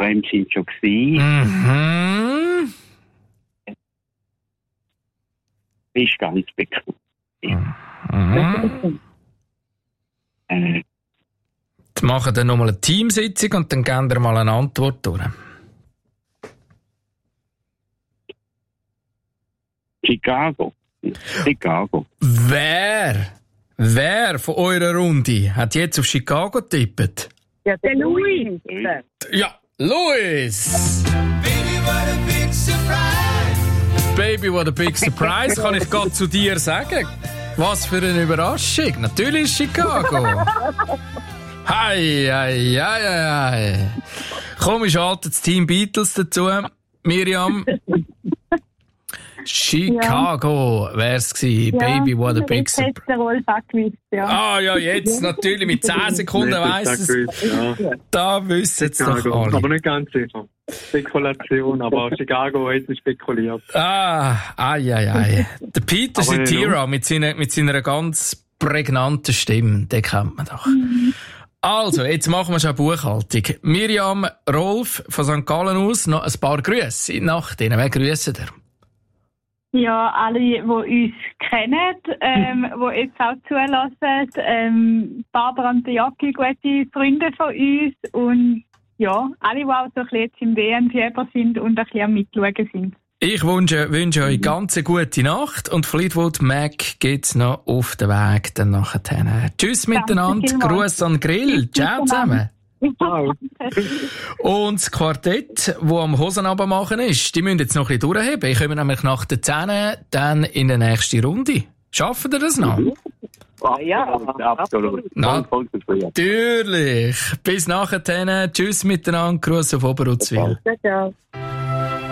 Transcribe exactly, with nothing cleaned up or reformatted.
einem sind schon gewesen. Mhm. Ist ganz bekannt. Ja. Mhm. Äh, Jetzt machen wir nochmal eine Teamsitzung und dann geben wir mal eine Antwort durch. Chicago. Chicago. Wer, wer von eurer Runde hat jetzt auf Chicago getippt? Ja, der Louis. Ja, Louis! Baby, what a big surprise. Baby, what a big surprise, kann ich gerade zu dir sagen. Was für eine Überraschung. Natürlich Chicago. Hei, hei, hei, hei. Komm, ich schalte das Team Beatles dazu. Miriam. Chicago wär's gewesen. Ja, Baby, what a big jetzt hat's surprise. der Rolf auch gewusst, ja. Ah ja, jetzt natürlich mit zehn Sekunden weiss es. Ja. Da wissen es doch Chicago. alle. Aber nicht ganz sicher. Spekulation, aber Chicago hat es spekuliert. Ah, ai, ai, ai. Der Peter Aber Cetera mit seiner, mit seiner ganz prägnanten Stimme, den kennt man doch. Also, jetzt machen wir schon Buchhaltung. Miriam, Rolf von Sankt Gallen aus, noch ein paar Grüße nach denen. Wer grüßen ihr? Ja, alle, die uns kennen, ähm, die jetzt auch zulassen, ähm, Barbara und der Jacki, gute Freunde von uns und ja, alle, die auch so ein bisschen jetzt im W M-Fieber sind und ein bisschen am Mitschauen sind. Ich wünsche, wünsche euch ganz eine gute Nacht und Fleetwood Mac geht's noch auf den Weg dann nachher. Tschüss miteinander, vielmals. Gruß an den Grill, ciao zusammen. Ciao. Und das Quartett, das am Hosenabend machen ist, die müssen jetzt noch ein bisschen durchheben. Ich komme nämlich nach den zehn dann in die nächste Runde. Schaffen ihr das noch? Ja, absolut. Na, Voll zufrieden. natürlich. Bis nachher. Tschüss miteinander. Gruß auf Oberuzwil. Ciao, ciao.